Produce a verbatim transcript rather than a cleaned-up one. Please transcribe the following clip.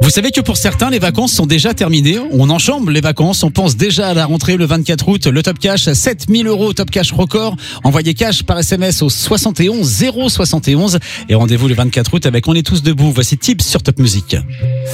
Vous savez que pour certains, les vacances sont déjà terminées. On enjambe les vacances. On pense déjà à la rentrée le vingt-quatre août. Le Top Cash, sept mille euros, Top Cash record. Envoyez cash par S M S au soixante et onze zéro soixante et onze. Et rendez-vous le vingt-quatre août avec On est tous debout. Voici Tips sur Top Music.